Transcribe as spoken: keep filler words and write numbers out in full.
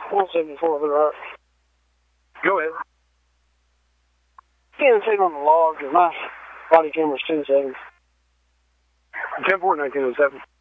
one seventy-four, they're right. Go ahead. Can't see it on the log, but my body camera's ten seconds. ten four nineteen oh seven.